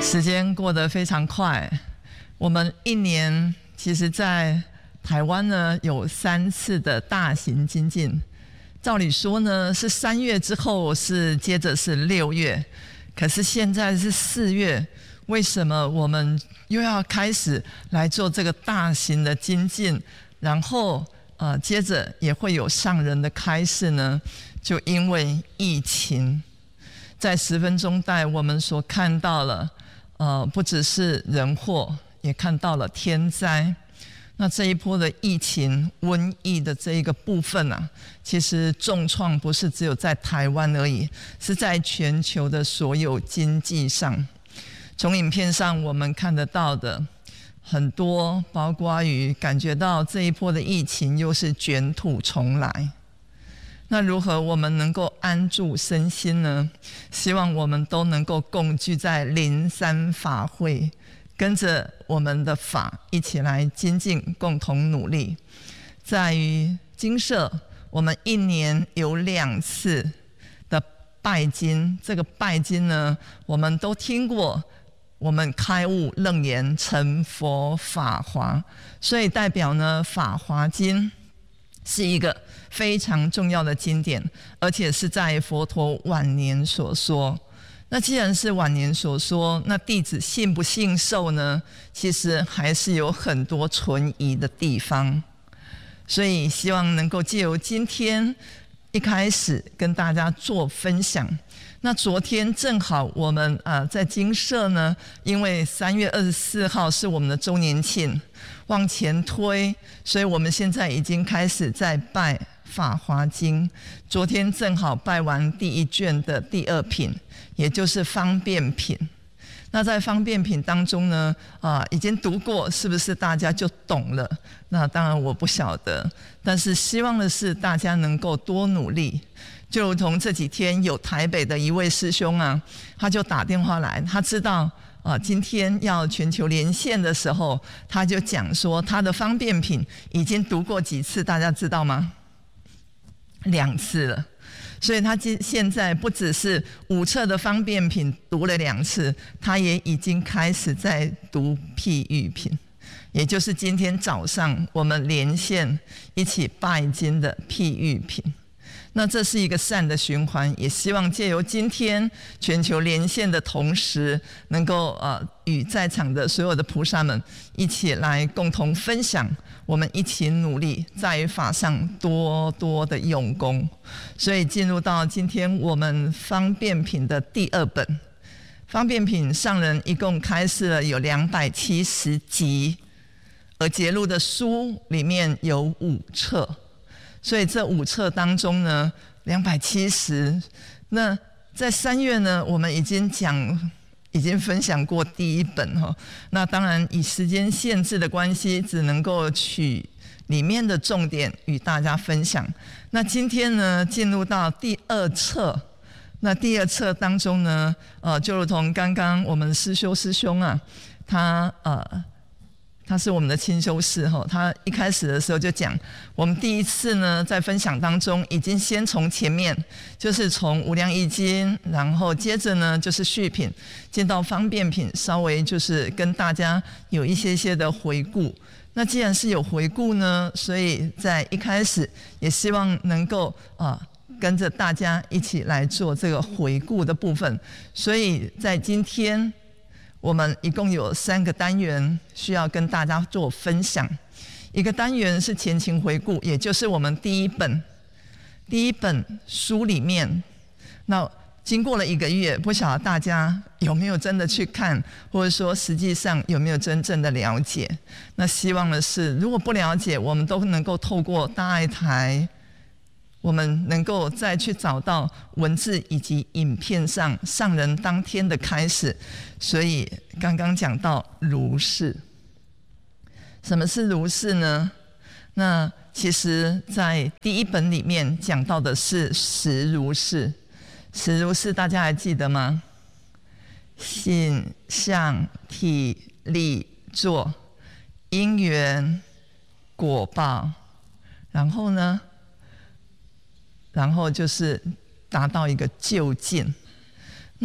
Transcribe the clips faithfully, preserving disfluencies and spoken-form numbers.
时间过得非常快，我们一年其实在台湾呢有三次的大型精进，照理说呢是三月之后是接着是六月，可是现在是四月，为什么我们又要开始来做这个大型的精进，然后呃接着也会有上人的开示呢？就因为疫情，在十分钟带我们所看到了呃不只是人祸，也看到了天灾。那这一波的疫情瘟疫的这一个部分啊，其实重创不是只有在台湾而已，是在全球的所有经济上。从影片上我们看得到的很多，包括于感觉到这一波的疫情又是卷土重来。那如何我们能够安住身心呢？希望我们都能够共聚在灵山法会，跟着我们的法一起来精进，共同努力。在于精舍，我们一年有两次的拜金，这个拜金呢，我们都听过，我们开悟楞严成佛法华，所以代表呢法华经是一个非常重要的经典，而且是在佛陀晚年所说。那既然是晚年所说，那弟子信不信受呢？其实还是有很多存疑的地方，所以希望能够借由今天一开始跟大家做分享。那昨天正好我们呃在精舍呢，因为三月二十四号是我们的周年庆，往前推，所以我们现在已经开始在拜法华经。昨天正好拜完第一卷的第二品，也就是方便品。那在方便品当中呢，啊、呃，已经读过，是不是大家就懂了？那当然我不晓得，但是希望的是大家能够多努力。就如同这几天有台北的一位师兄啊，他就打电话来，他知道啊，今天要全球连线的时候，他就讲说他的方便品已经读过几次，大家知道吗？两次了。所以他现在不只是五册的方便品读了两次，他也已经开始在读譬喻品，也就是今天早上我们连线一起拜经的譬喻品。那这是一个善的循环，也希望借由今天全球连线的同时，能够呃与在场的所有的菩萨们一起来共同分享，我们一起努力，在法上多多的用功。所以进入到今天我们方便品的第二本，方便品上人一共开示了有两百七十集，而节录的书里面有五册。所以这五册当中呢，两百七十。那在三月呢，我们已经讲、已经分享过第一本哈。那当然以时间限制的关系，只能够取里面的重点与大家分享。那今天呢，进入到第二册。那第二册当中呢，呃，就如同刚刚我们师修师兄啊，他呃。他是我们的清修士，他一开始的时候就讲，我们第一次呢在分享当中已经先从前面，就是从无量易经，然后接着呢就是续品，进到方便品，稍微就是跟大家有一些些的回顾。那既然是有回顾呢，所以在一开始也希望能够啊、呃、跟着大家一起来做这个回顾的部分。所以在今天我们一共有三个单元需要跟大家做分享。一个单元是前情回顾，也就是我们第一本第一本书里面，那经过了一个月，不晓得大家有没有真的去看，或者说实际上有没有真正的了解。那希望的是，如果不了解，我们都能够透过大爱台，我们能够再去找到文字以及影片上上人当天的开始。所以刚刚讲到如是，什么是如是呢？那其实在第一本里面讲到的是实如是。实如是大家还记得吗？性相体力作因缘果报，然后呢然后就是达到一个究竟。那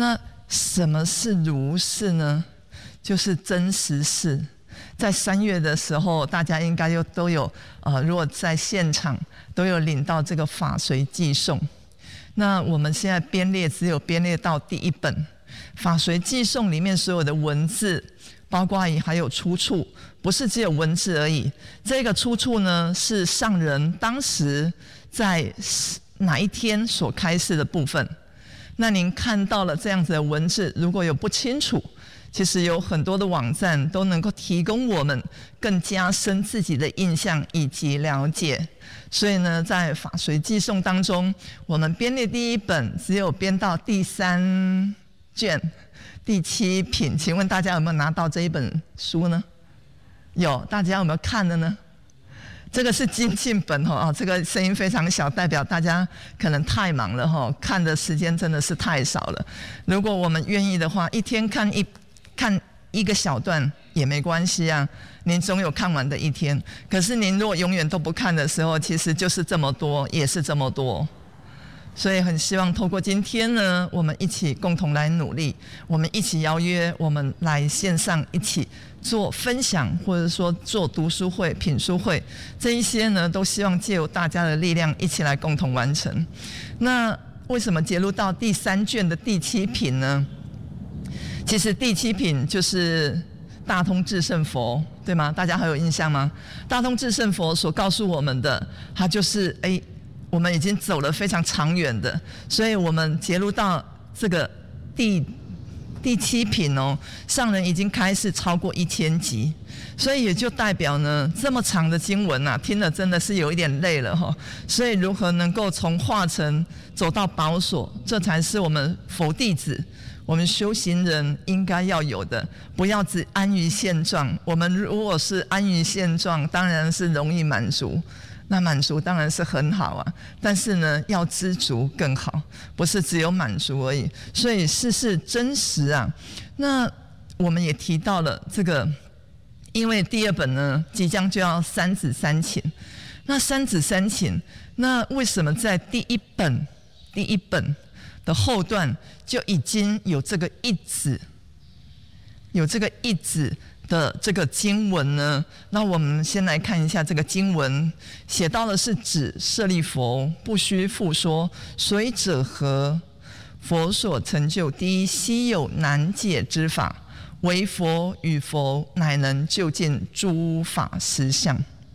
什么是如是呢？就是真实事。在三月的时候，大家应该又都有呃，如果在现场都有领到这个法随寄送。那我们现在编列只有编列到第一本法随寄送里面所有的文字，包括还有出处，不是只有文字而已。这个出处呢，是上人当时在哪一天所开示的部分。那您看到了这样子的文字，如果有不清楚，其实有很多的网站都能够提供我们更加深自己的印象以及了解。所以呢，在法随寄送当中，我们编列第一本只有编到第三卷第七品。请问大家有没有拿到这一本书呢？有，大家有没有看的呢？这个是精进本哦，这个声音非常小，代表大家可能太忙了哈，看的时间真的是太少了。如果我们愿意的话，一天看一看一个小段也没关系啊，您总有看完的一天。可是您如果永远都不看的时候，其实就是这么多，也是这么多。所以很希望透过今天呢，我们一起共同来努力，我们一起邀约，我们来线上一起做分享，或者说做读书会、品书会，这一些呢，都希望借由大家的力量一起来共同完成。那为什么揭露到第三卷的第七品呢？其实第七品就是大通至圣佛，对吗？大家还有印象吗？大通至圣佛所告诉我们的，它就是哎，我们已经走了非常长远的，所以我们揭露到这个第第七品哦，上人已经开始超过一千集，所以也就代表呢，这么长的经文啊，听了真的是有一点累了哈、哦。所以如何能够从化成走到宝所，这才是我们佛弟子。我们修行人应该要有的，不要只安于现状。我们如果是安于现状，当然是容易满足，那满足当然是很好啊。但是呢，要知足更好，不是只有满足而已。所以事事真实啊。那我们也提到了这个，因为第二本呢即将就要三子三请，那三子三请，那为什么在第一本第一本的后段就已经有这个一子，有这个一子的这个经文呢？那我们先来看一下这个经文，写到的是指舍利弗，不须复说，随者何？佛所成就第一稀有难解之法，唯佛与佛乃能究竟诸法实相。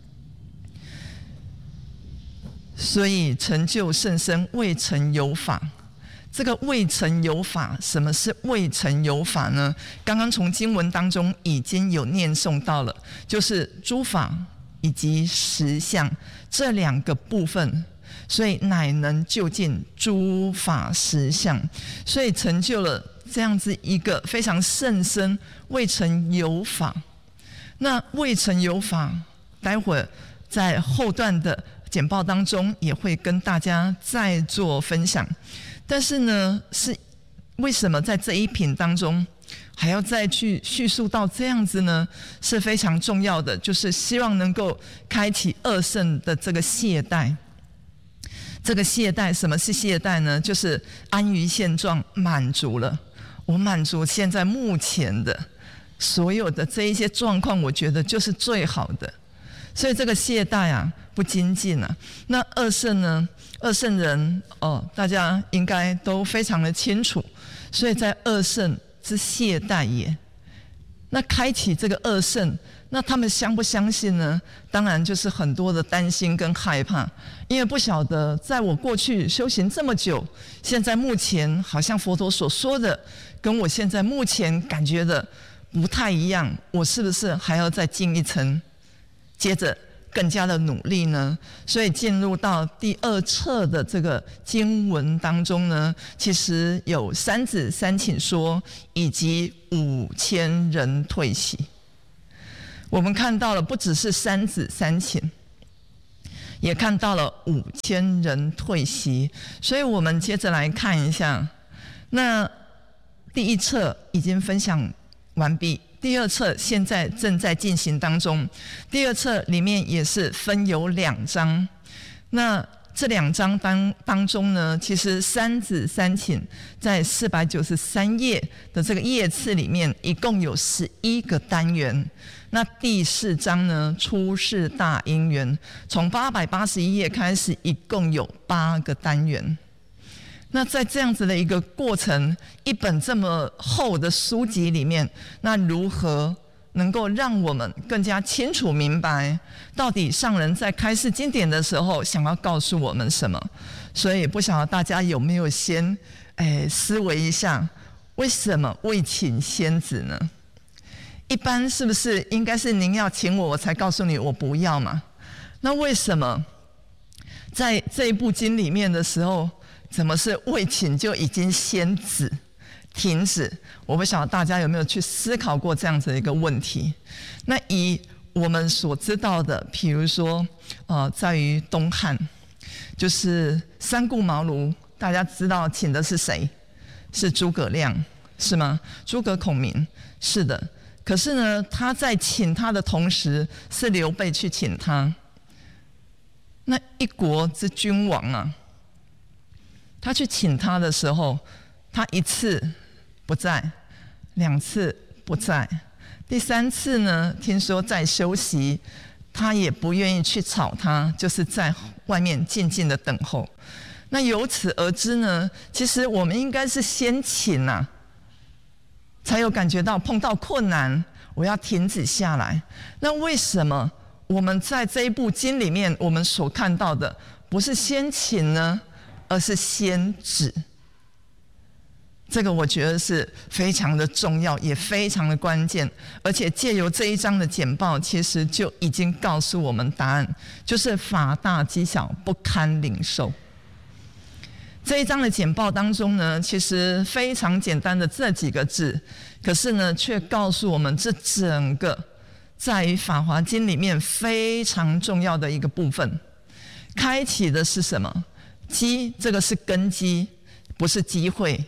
所以成就甚深，未曾有法。这个未曾有法，什么是未曾有法呢？刚刚从经文当中已经有念诵到了，就是诸法以及实相这两个部分，所以乃能究竟诸法实相，所以成就了这样子一个非常甚深未曾有法。那未曾有法，待会儿在后段的简报当中也会跟大家再做分享。但是呢，是为什么在这一品当中还要再去叙述到这样子呢？是非常重要的，就是希望能够开启二圣的这个懈怠。这个懈怠，什么是懈怠呢？就是安于现状，满足了，我满足现在目前的所有的这一些状况，我觉得就是最好的。所以这个懈怠啊，不精进啊。那二圣呢？二圣人哦，大家应该都非常的清楚。所以在二圣之懈怠也。那开启这个二圣，那他们相不相信呢？当然就是很多的担心跟害怕，因为不晓得在我过去修行这么久，现在目前好像佛陀所说的，跟我现在目前感觉的不太一样，我是不是还要再进一层？接着更加的努力呢？所以进入到第二册的这个经文当中呢，其实有三子三请说，以及五千人退席。我们看到了不只是三子三请，也看到了五千人退席。所以我们接着来看一下，那第一册已经分享完毕，第二册现在正在进行当中。第二册里面也是分有两章，那这两章当当中呢，其实三子三请在四百九十三页的这个页次里面，一共有十一个单元。那第四章呢，出世大因缘，从八百八十一页开始，一共有八个单元。那在这样子的一个过程，一本这么厚的书籍里面，那如何能够让我们更加清楚明白，到底上人在开示经典的时候想要告诉我们什么？所以不晓得大家有没有先哎思维一下，为什么未请先子呢？一般是不是应该是您要请我，我才告诉你我不要嘛？那为什么在这一部经里面的时候，怎么是未请就已经先止停止？我不晓得大家有没有去思考过这样子的一个问题。那以我们所知道的，比如说呃，在于东汉，就是三顾茅庐，大家知道请的是谁？是诸葛亮，是吗？诸葛孔明，是的。可是呢，他在请他的同时，是刘备去请他。那一国之君王啊，他去请他的时候，他一次不在，两次不在，第三次呢，听说在休息，他也不愿意去吵他，就是在外面静静的等候。那由此而知呢，其实我们应该是先请啊，才有感觉到碰到困难，我要停止下来。那为什么我们在这一部经里面，我们所看到的不是先请呢，而是先止？这个我觉得是非常的重要，也非常的关键。而且借由这一章的简报，其实就已经告诉我们答案，就是法大极小，不堪领受。这一章的简报当中呢，其实非常简单的这几个字，可是呢，却告诉我们这整个在于《法华经》里面非常重要的一个部分。开启的是什么？机，这个是根基，不是机会。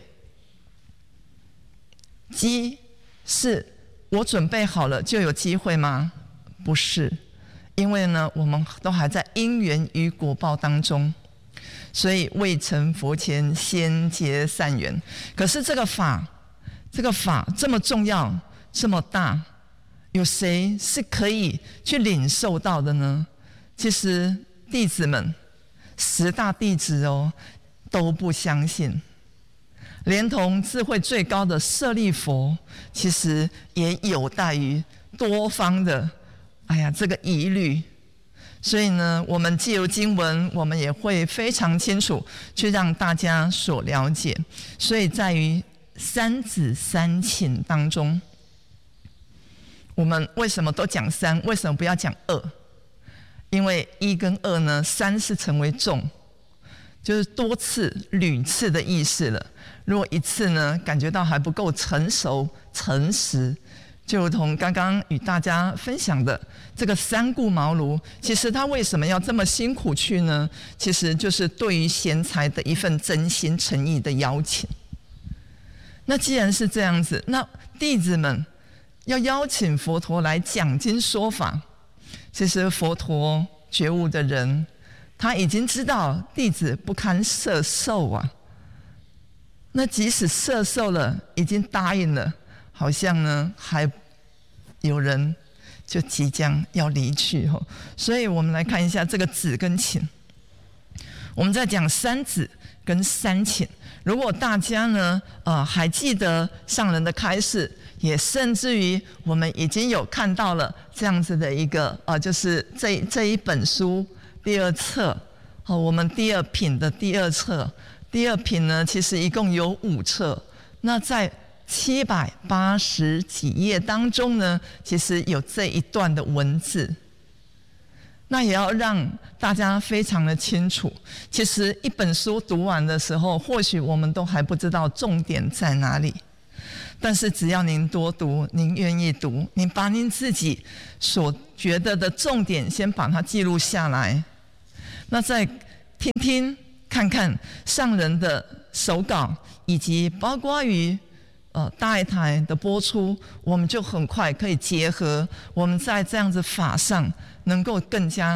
机是我准备好了就有机会吗？不是，因为呢，我们都还在因缘与果报当中。所以未成佛前先结善缘。可是这个法，这个法这么重要，这么大，有谁是可以去领受到的呢？其实弟子们，十大弟子哦，都不相信。连同智慧最高的舍利佛，其实也有待于多方的，哎呀，这个疑虑。所以呢，我们藉由经文，我们也会非常清楚去让大家所了解。所以在于三子三请当中，我们为什么都讲三？为什么不要讲二？因为一跟二呢，三是成为众，就是多次、屡次的意思了。如果一次呢，感觉到还不够成熟、诚实。就如同刚刚与大家分享的这个三顾茅庐，其实他为什么要这么辛苦去呢？其实就是对于贤才的一份真心诚意的邀请。那既然是这样子，那弟子们要邀请佛陀来讲经说法，其实佛陀觉悟的人，他已经知道弟子不堪摄受啊。那即使摄受了，已经答应了，好像呢还有人就即将要离去哦。所以我们来看一下这个止跟请。我们在讲三止跟三请。如果大家呢呃还记得上人的开示，也甚至于我们已经有看到了这样子的一个呃就是这这一本书第二册哦，我们第二品的第二册。第二品呢，其实一共有五册。那在七百八十几页当中呢，其实有这一段的文字。那也要让大家非常的清楚，其实一本书读完的时候，或许我们都还不知道重点在哪里。但是只要您多读，您愿意读，您把您自己所觉得的重点先把它记录下来，那再听听看看上人的手稿，以及包括于呃大爱台的播出，我们就很快可以结合，我们在这样子法上能够更加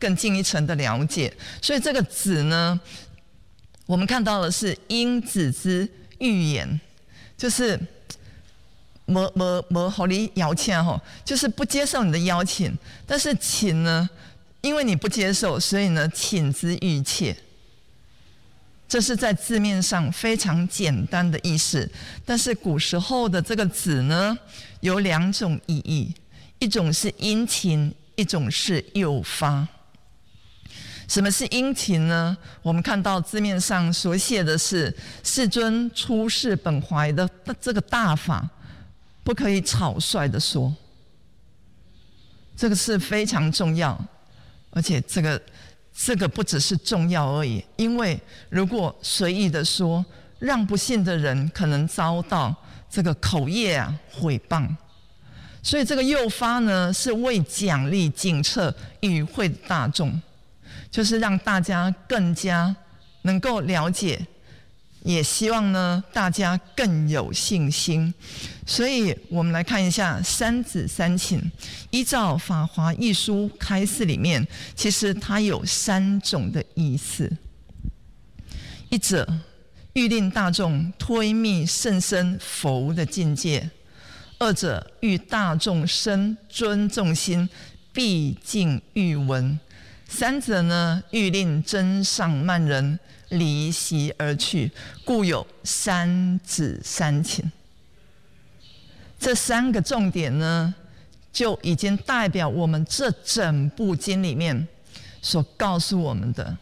更进一层的了解。所以这个子呢，我们看到的是因子之预言，就是没没没和你邀请吼，就是不接受你的邀请。但是请呢，因为你不接受，所以呢，请之欲切。这是在字面上非常简单的意思，但是古时候的这个子呢，有两种意义，一种是殷勤，一种是诱发。什么是殷勤呢？我们看到字面上所写的是世尊出世本怀的这个大法，不可以草率的说，这个是非常重要，而且这个这个不只是重要而已，因为如果随意的说，让不信的人可能遭到这个口业啊毁谤。所以这个诱发呢，是为奖励警策与会大众，就是让大家更加能够了解，也希望呢大家更有信心。所以我们来看一下三子三请，依照《法华义书》开示里面，其实它有三种的意思。一者欲令大众推密甚深佛的境界；二者欲大众生尊重心，毕竟欲闻；三者呢，欲令真上慢人离席而去，故有三子三请。这三个重点呢，就已经代表我们这整部经里面所告诉我们的。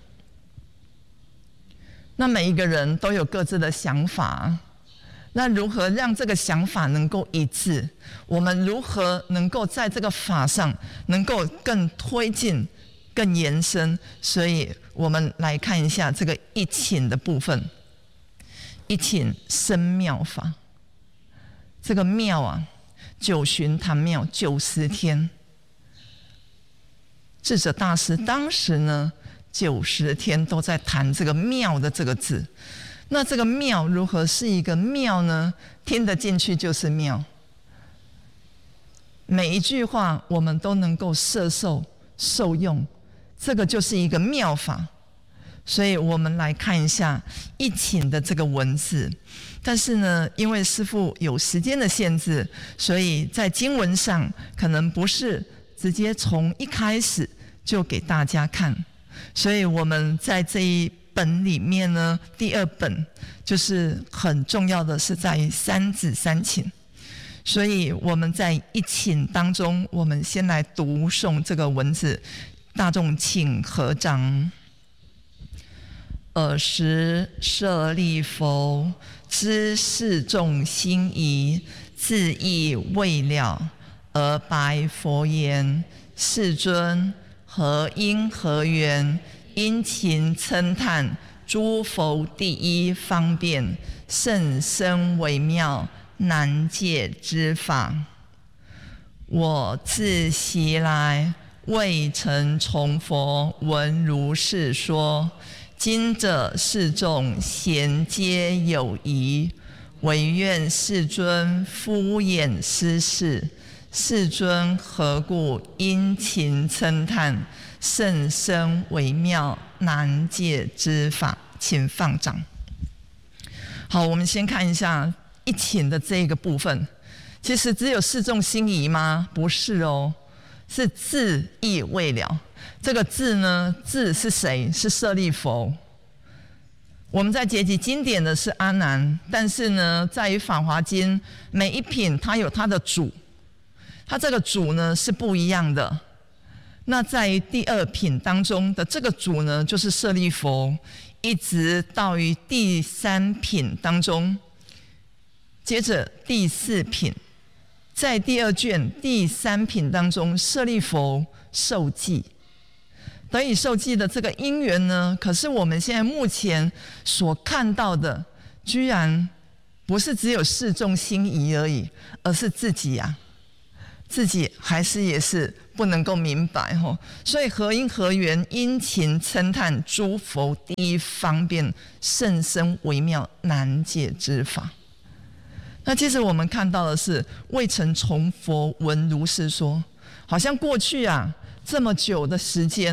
那每一个人都有各自的想法，那如何让这个想法能够一致？我们如何能够在这个法上能够更推进、更延伸？所以我们来看一下这个一请的部分。一请生妙法，这个妙啊，九旬谈妙九十天。智者大师当时呢，九十天都在谈这个妙的这个字。那这个妙如何是一个妙呢？听得进去就是妙，每一句话我们都能够摄受受用，这个就是一个妙法。所以我们来看一下一请的这个文字。但是呢，因为师父有时间的限制，所以在经文上可能不是直接从一开始就给大家看。所以我们在这一本里面呢，第二本就是很重要的是在于三子三请。所以我们在一请当中，我们先来读诵这个文字，大众请合掌。尔时舍利弗知世众心疑，自意未了，而白佛言：世尊，何因何缘？殷勤称叹诸佛第一方便，甚深微妙，难解之法。我自昔来未曾从佛闻如是说，今者世众咸皆有疑，唯愿世尊敷衍施示。世尊何故殷勤称叹甚深微妙难解之法？请放掌。好，我们先看一下一请的这个部分。其实只有世众心疑吗？不是哦，是自意未了。这个自呢，自是谁？是舍利弗。我们在结集经典的是阿难，但是呢，在于法华经每一品它有它的主，它这个主呢是不一样的。那在于第二品当中的这个主呢，就是舍利弗，一直到于第三品当中，接着第四品，在第二卷第三品当中，舍利弗受记。得以受记的这个因缘呢，可是我们现在目前所看到的，居然不是只有世众心疑而已，而是自己啊，自己还是也是不能够明白吼。所以何因何缘？殷勤称叹诸佛第一方便，甚深微妙难解之法。那其实我们看到的是未曾从佛闻如是说，好像过去啊这么久的时间，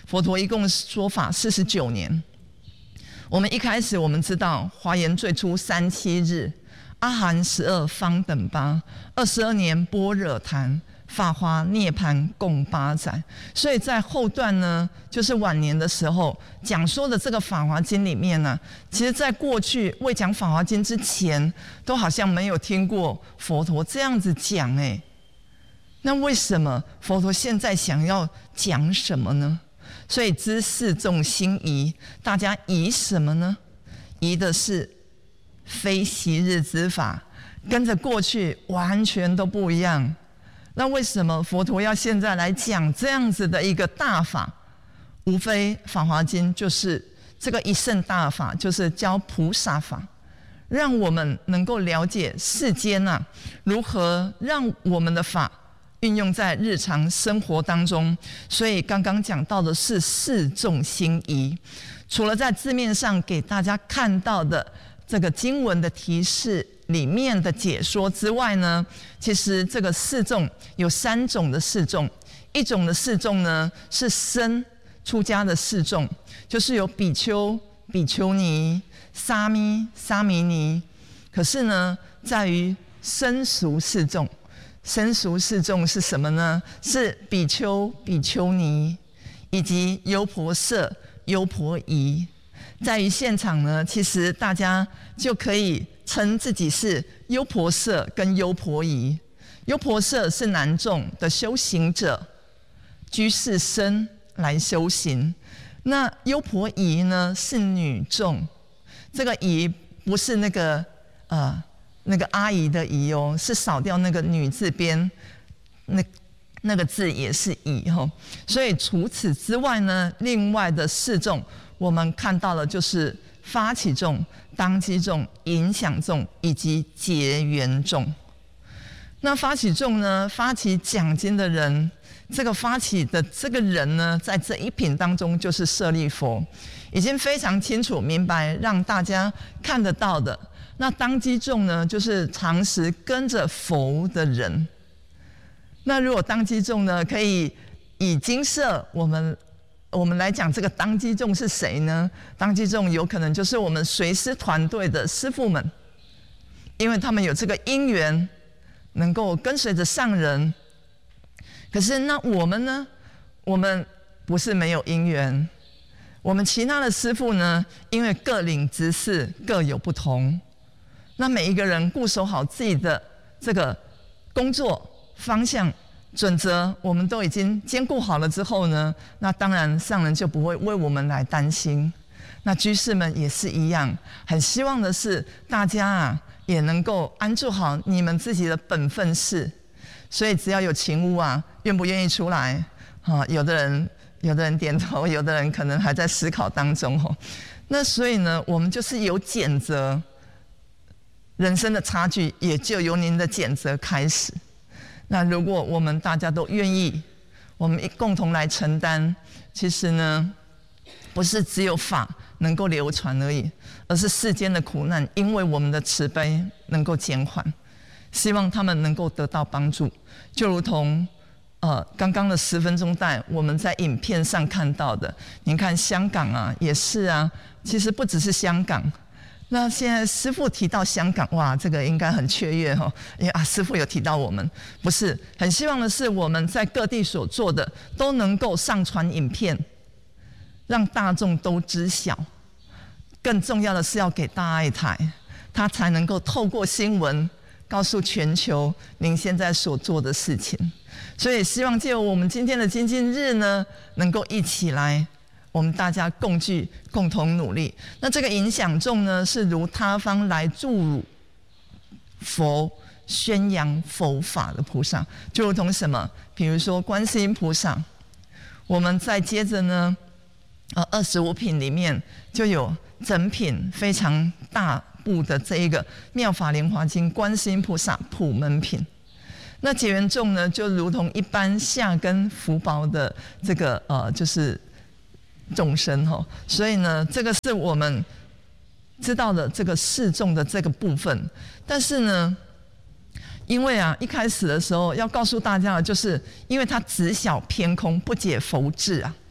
佛陀一共说法四十九年。我们一开始我们知道华严最初三七日，阿含十二方等八，二十二年般若谈，法华涅槃共八载。所以在后段呢，就是晚年的时候讲说的这个《法华经》里面呢，其实在过去未讲《法华经》之前，都好像没有听过佛陀这样子讲哎。那为什么佛陀现在想要讲什么呢？所以知四众心疑，大家疑什么呢？疑的是非昔日之法，跟着过去完全都不一样。那为什么佛陀要现在来讲这样子的一个大法？无非《法华经》就是这个一乘大法，就是教菩萨法，让我们能够了解世间啊，如何让我们的法运用在日常生活当中。所以刚刚讲到的是四众心疑，除了在字面上给大家看到的这个经文的提示里面的解说之外呢，其实这个四众有三种的四众。一种的四众呢是僧出家的四众，就是有比丘、比丘尼、沙弥、沙弥尼。可是呢，在于僧俗四众。僧俗四众是什么呢？是比丘、比丘尼以及优婆塞、优婆夷。在于现场呢，其实大家就可以称自己是优婆塞跟优婆夷。优婆塞是男众的修行者，居士僧来修行。那优婆夷呢是女众，这个夷不是那个呃。那个阿姨的姨哦，是少掉那个女字边，那那个字也是姨哦。所以除此之外呢，另外的四众我们看到了就是发起众、当机众、影响众以及结缘众。那发起众呢，发起讲经的人，这个发起的这个人呢，在这一品当中就是舍利弗，已经非常清楚明白，让大家看得到的。那当机众呢，就是常时跟着佛的人。那如果当机众呢，可以以精舍我们我们来讲，这个当机众是谁呢？当机众有可能就是我们随师团队的师父们，因为他们有这个因缘，能够跟随着上人。可是那我们呢？我们不是没有因缘，我们其他的师父呢，因为各领之事各有不同。那每一个人固守好自己的这个工作方向准则，我们都已经兼顾好了之后呢，那当然上人就不会为我们来担心。那居士们也是一样，很希望的是大家啊也能够安住好你们自己的本分事。所以只要有勤务啊，愿不愿意出来？啊，有的人有的人点头，有的人可能还在思考当中哦。那所以呢，我们就是有谴责。人生的差距也就由您的谴责开始。那如果我们大家都愿意，我们共同来承担，其实呢，不是只有法能够流传而已，而是世间的苦难，因为我们的慈悲能够减缓，希望他们能够得到帮助。就如同呃刚刚的十分钟带，我们在影片上看到的，您看香港啊，也是啊，其实不只是香港。那现在师父提到香港，哇，这个应该很雀跃哦，因为啊，师父有提到我们，不是很希望的是我们在各地所做的都能够上传影片，让大众都知晓。更重要的是要给大爱台，它才能够透过新闻告诉全球您现在所做的事情。所以希望借由我们今天的精进日呢，能够一起来。我们大家共聚，共同努力。那这个影响众呢，是如他方来助辱佛、宣扬佛法的菩萨，就如同什么？比如说观世音菩萨。我们再接着呢，呃，二十五品里面就有整品非常大部的这一个《妙法莲华经》观世音菩萨普门品。那结缘众呢，就如同一般下根福薄的这个呃，就是。众生哈，所以呢，这个是我们知道的这个示众的这个部分。但是呢，因为啊，一开始的时候要告诉大家的就是，因为它只晓偏空，不解佛智啊，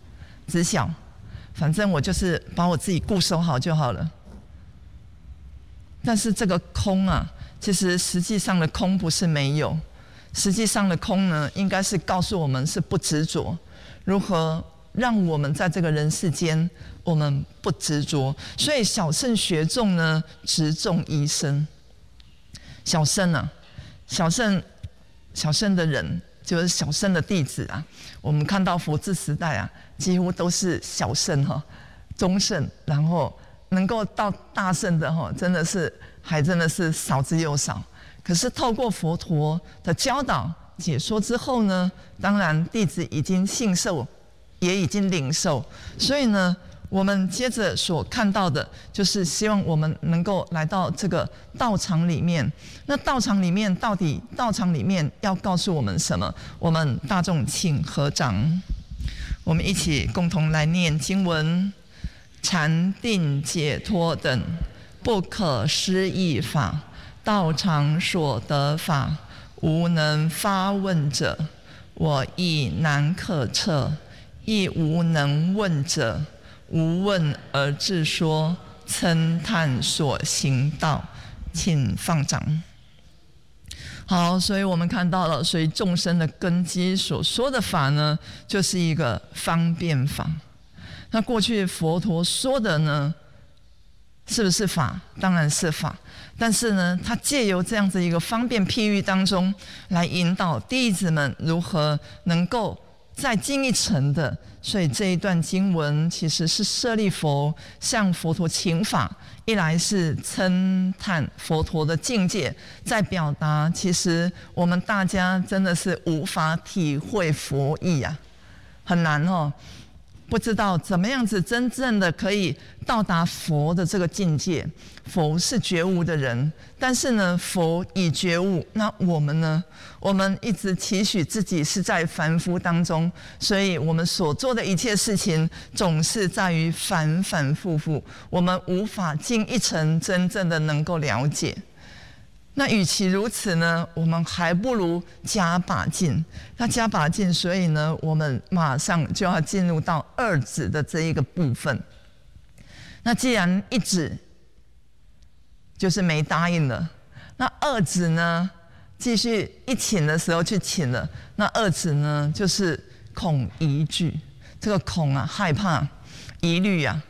知晓，反正我就是把我自己固守好就好了。但是这个空啊，其实实际上的空不是没有，实际上的空呢，应该是告诉我们是不执着，如何让我们在这个人世间，我们不执着。所以小乘学众呢，执众一生。小乘啊，小乘小乘的人就是小乘的弟子啊。我们看到佛治时代啊，几乎都是小乘哈，中乘，然后能够到大乘的哈，真的是还真的是少之又少。可是透过佛陀的教导解说之后呢，当然弟子已经信受，也已经领受，所以呢，我们接着所看到的就是希望我们能够来到这个道场里面。那道场里面到底道场里面要告诉我们什么？我们大众请合掌，我们一起共同来念经文：禅定解脱等不可思议法，道场所得法，无能发问者，我亦难可测，亦无能问者，无问而自说，称叹所行道。请放掌。好，所以我们看到了，所以众生的根基所说的法呢，就是一个方便法。那过去佛陀说的呢，是不是法？当然是法。但是呢，他借由这样子一个方便譬喻当中，来引导弟子们如何能够再进一层的。所以这一段经文其实是舍利弗向佛陀请法，一来是称叹佛陀的境界，在表达其实我们大家真的是无法体会佛意啊，很难哦。不知道怎么样子真正的可以到达佛的这个境界。佛是觉悟的人，但是呢，佛已觉悟，那我们呢？我们一直期许自己是在凡夫当中，所以我们所做的一切事情总是在于反反复复，我们无法进一层真正的能够了解。那与其如此呢，我们还不如加把劲。那加把劲，所以呢，我们马上就要进入到二指的这一个部分。那既然一指就是没答应了，那二指呢，继续一请的时候去请了。那二指呢，就是恐疑惧，这个恐啊，害怕，疑虑啊，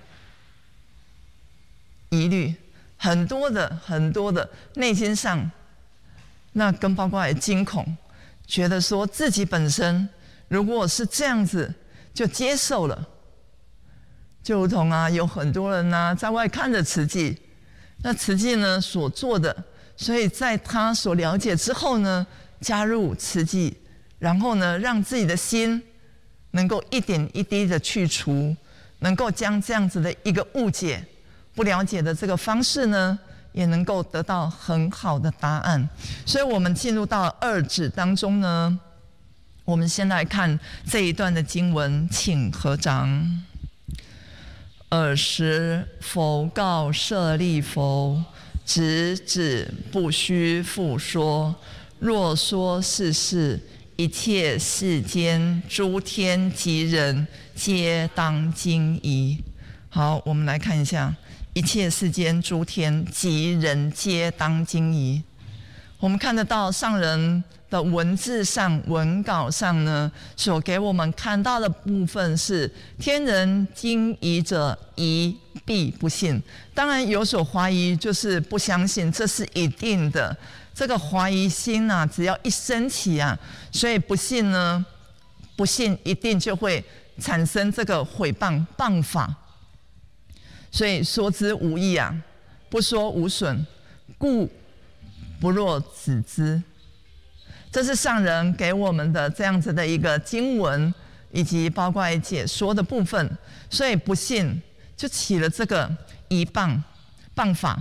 疑虑。很多的很多的内心上，那跟包括也惊恐，觉得说自己本身如果是这样子就接受了，就如同啊有很多人啊在外看着慈济，那慈济呢所做的，所以在他所了解之后呢，加入慈济，然后呢让自己的心能够一点一滴的去除，能够将这样子的一个误解。不了解的这个方式呢，也能够得到很好的答案。所以我们进入到二指当中呢，我们先来看这一段的经文，请合掌。尔时佛告舍利弗：直指不须复说，若说是事，一切世间诸天及人，皆当惊疑。好，我们来看一下。一切世间诸天及人皆当惊疑。我们看得到上人的文字上文稿上呢，所给我们看到的部分是天人惊疑者，疑必不信。当然有所怀疑，就是不相信，这是一定的。这个怀疑心啊，只要一升起啊，所以不信呢，不信一定就会产生这个毁谤谤法。所以说之无益啊，不说无损，故不若子之。这是上人给我们的这样子的一个经文，以及包括解说的部分。所以不信就起了这个疑谤谤法。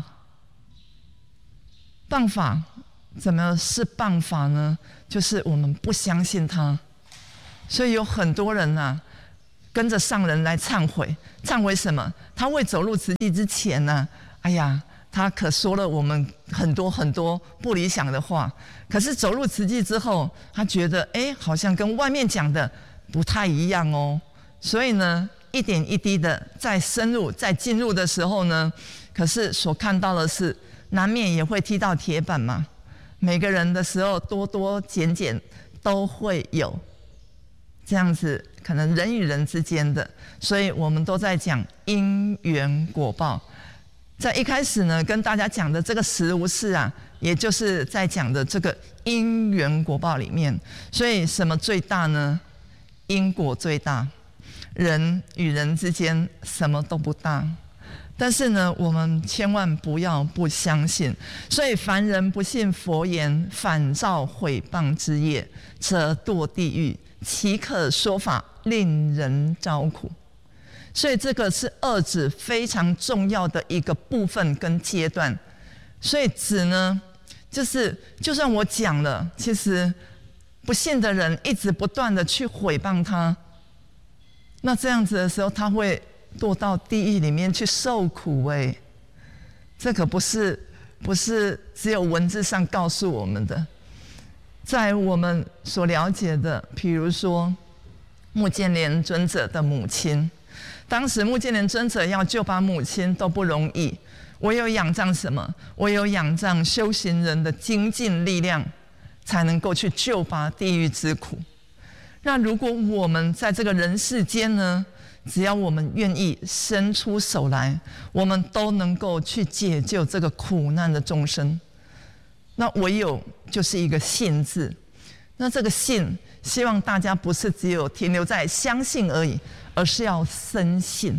谤法怎么是谤法呢？就是我们不相信他。所以有很多人啊，跟着上人来忏悔，忏悔什么？他未走入慈济之前呢、啊，哎呀，他可说了我们很多很多不理想的话。可是走入慈济之后，他觉得，哎，好像跟外面讲的不太一样哦。所以呢， 一点一滴的在深入、在进入的时候呢，可是所看到的是，难免也会踢到铁板嘛。每个人的时候多多减减都会有这样子，可能人与人之间的，所以我们都在讲因缘果报。在一开始呢，跟大家讲的这个实无事啊，也就是在讲的这个因缘果报里面。所以什么最大呢？因果最大，人与人之间什么都不大。但是呢，我们千万不要不相信。所以凡人不信佛言，反造毁谤之业，则堕地狱，岂可说法，令人招苦。所以这个是二子非常重要的一个部分跟阶段。所以子呢，就是就算我讲了，其实不信的人一直不断的去毁谤他，那这样子的时候，他会堕到地狱里面去受苦。哎，这可不是不是只有文字上告诉我们的。在我们所了解的，比如说目犍连尊者的母亲。当时目犍连尊者要救拔母亲都不容易，唯有仰仗什么？唯有仰仗修行人的精进力量，才能够去救拔地狱之苦。那如果我们在这个人世间呢，只要我们愿意伸出手来，我们都能够去解救这个苦难的众生。那唯有就是一个信字。那这个信，希望大家不是只有停留在相信而已，而是要深信。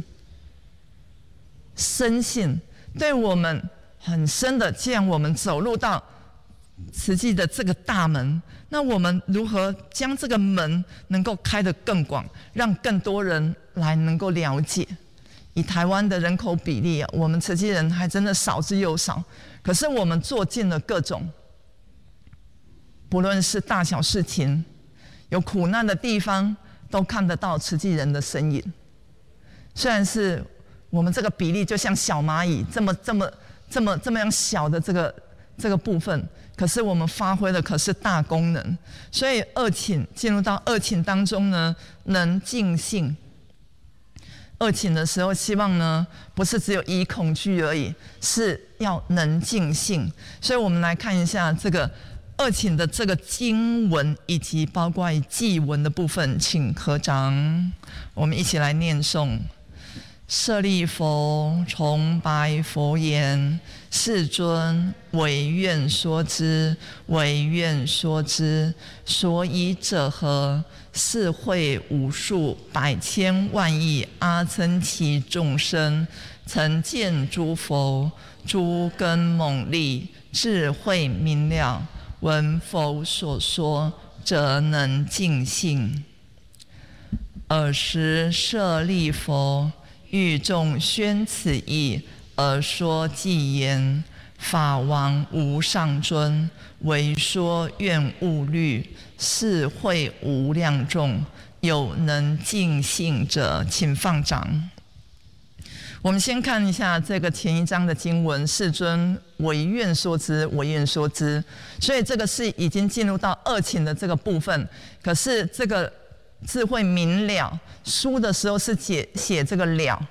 深信对我们很深的，既然我们走入到慈济的这个大门，那我们如何将这个门能够开得更广，让更多人来能够了解？以台湾的人口比例啊，我们慈济人还真的少之又少。可是我们做尽了各种，不论是大小事情，有苦难的地方，都看得到慈济人的身影。虽然是我们这个比例就像小蚂蚁这么这么这么这么样小的这个这个部分，可是我们发挥的可是大功能。所以二请进入到二请当中呢，能尽兴。二请的时候，希望呢不是只有以恐惧而已，是要能尽兴。所以我们来看一下这个二请的这个经文，以及包括祭文的部分，请合掌，我们一起来念诵。舍利弗，从白佛言：世尊，唯愿说之，唯愿说之。所以者何？是会无数百千万亿阿僧祇众生，曾见诸佛，诸根猛利，智慧明了，闻佛所说，则能尽兴。尔时舍利弗，欲众宣此义，而说偈言：法王无上尊，唯说愿勿虑，是会无量众，有能尽兴者。请放掌。我们先看一下这个前一章的经文：世尊，唯愿说之，唯愿说之。所以这个是已经进入到二请的这个部分。可是这个智慧明了，书的时候是写写这个了。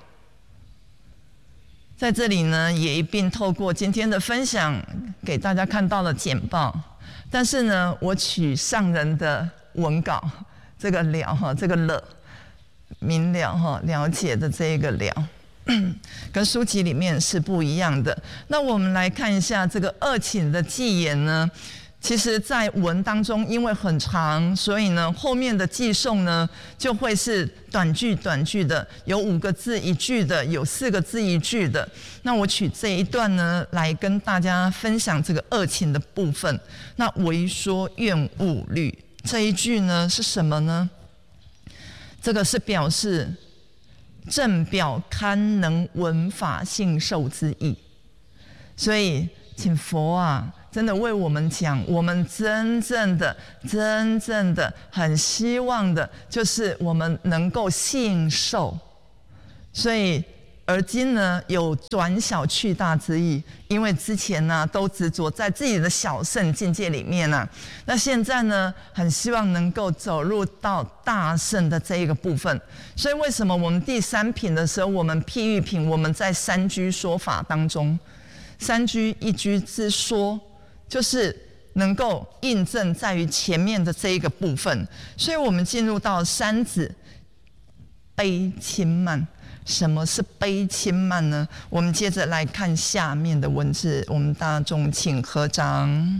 在这里呢，也一并透过今天的分享，给大家看到了简报。但是呢，我取上人的文稿，这个了哈，这个了明了哈，了解的这个了，跟书籍里面是不一样的。那我们来看一下这个二请的偈言呢。其实在文当中，因为很长，所以呢，后面的偈颂呢就会是短句短句的，有五个字一句的，有四个字一句的。那我取这一段呢，来跟大家分享这个二请的部分。那唯说愿勿虑这一句呢是什么呢？这个是表示正表堪能闻法信受之意。所以，请佛啊，真的为我们讲，我们真正的、真正的很希望的，就是我们能够信受。所以而今呢，有转小去大之意，因为之前呢都执着在自己的小圣境界里面啊，那现在呢，很希望能够走入到大圣的这一个部分。所以为什么我们第三品的时候，我们譬喻品，我们在三居说法当中，三居一居之说，就是能够印证在于前面的这一个部分。所以我们进入到三子悲轻慢。什么是悲轻慢呢？我们接着来看下面的文字，我们大众请合掌。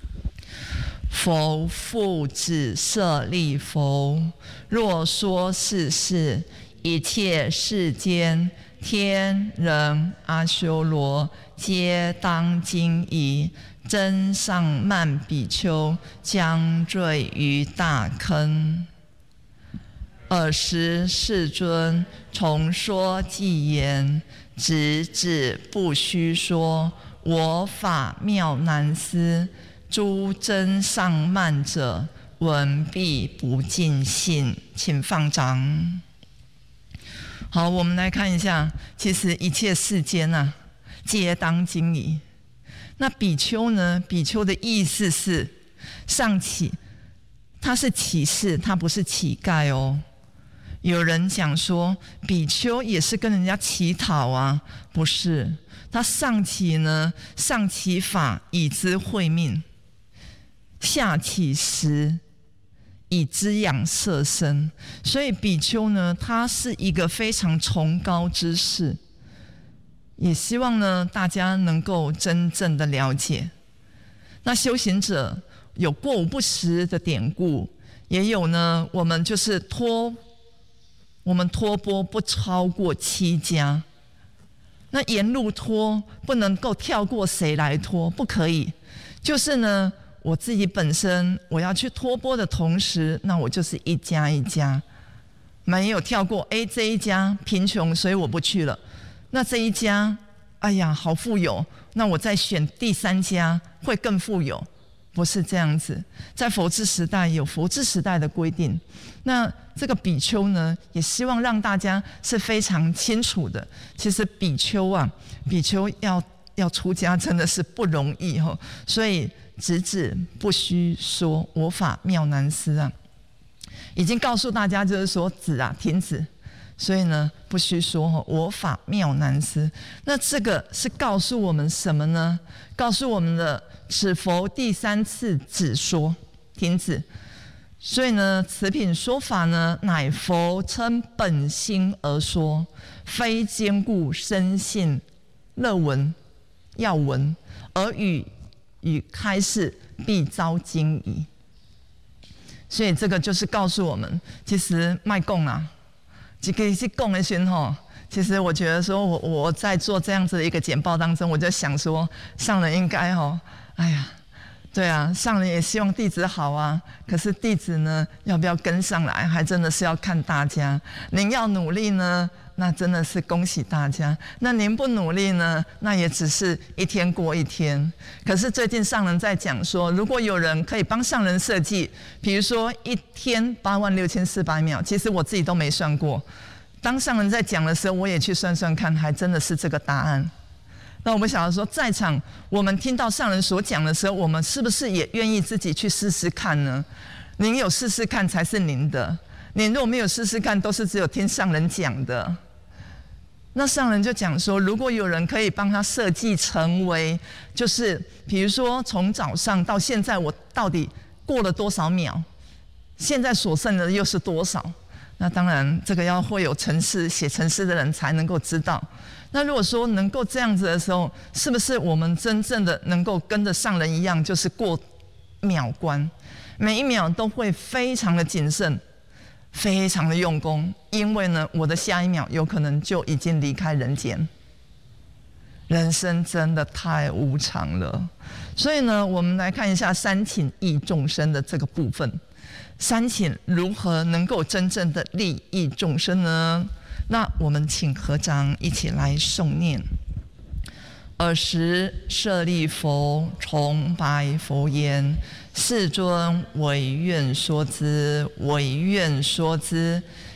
佛复子舍利弗，若说是事，一切世间天人阿修罗，皆当惊疑。真上慢比丘将坠于大坑。尔时世尊重说偈言：直指不虚说，我法妙难思。诸真上慢者，闻必不尽信。请放掌。好，我们来看一下，其实一切世间啊，皆当惊疑。那比丘呢？比丘的意思是上乞，他是乞士，他不是乞丐哦。有人讲说，比丘也是跟人家乞讨啊，不是？他上乞呢，上乞法以资慧命，下乞食以滋养色身。所以比丘呢，他是一个非常崇高之士，也希望呢大家能够真正的了解。那修行者有过午不食的典故，也有呢，我们就是托。我们托钵不超过七家，那沿路托不能够跳过谁来托，不可以。就是呢，我自己本身我要去托钵的同时，那我就是一家一家，没有跳过。哎，这一家贫穷，所以我不去了。那这一家，哎呀，好富有，那我再选第三家会更富有。不是这样子，在佛治时代有佛治时代的规定。那这个比丘呢，也希望让大家是非常清楚的。其实比丘啊，比丘要要出家真的是不容易哈、哦。所以直指不虚说，我法妙难思啊，已经告诉大家就是说止啊，停止。所以呢，不虚说哈，我法妙难思。那这个是告诉我们什么呢？告诉我们的。此佛第三次止说，停止。所以呢，此品说法呢，乃佛称本心而说，非坚固深信乐闻要闻，而语与开示必遭惊疑。所以这个就是告诉我们，其实卖供啊，这个是供的时候，其实我觉得说我我在做这样子的一个简报当中，我就想说，上人应该哦。哎呀，对啊，上人也希望弟子好啊，可是弟子呢，要不要跟上来，还真的是要看大家。您要努力呢，那真的是恭喜大家；那您不努力呢，那也只是一天过一天。可是最近上人在讲说，如果有人可以帮上人设计，比如说一天八万六千四百秒，其实我自己都没算过。当上人在讲的时候，我也去算算看，还真的是这个答案。那我们想要说，在场我们听到上人所讲的时候，我们是不是也愿意自己去试试看呢？您有试试看才是您的，您如果没有试试看，都是只有听上人讲的。那上人就讲说，如果有人可以帮他设计成为，就是比如说从早上到现在，我到底过了多少秒，现在所剩的又是多少？那当然，这个要会有程式写程式的人才能够知道。那如果说能够这样子的时候，是不是我们真正的能够跟着上人一样，就是过秒关，每一秒都会非常的谨慎，非常的用功，因为呢，我的下一秒有可能就已经离开人间。人生真的太无常了，所以呢，我们来看一下三请益众生的这个部分。三请如何能够真正的利益众生呢？那我们请合掌一起来诵念。尔时舍利弗重白佛言：世尊，唯愿说之，唯愿说之。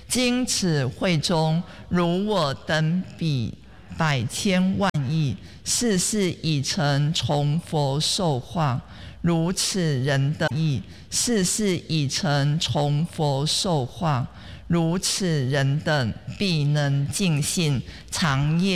今此会中，如我等彼百千万亿，世世已成从佛受化。如此人等亦，世世已成从佛受化。如此人等必能尽信，长夜